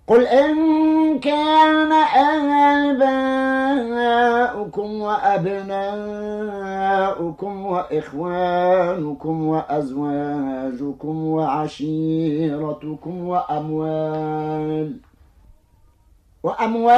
قل إن كان آباؤكم وأبناؤكم وإخوانكم وأزواجكم وعشيرتكم وأموال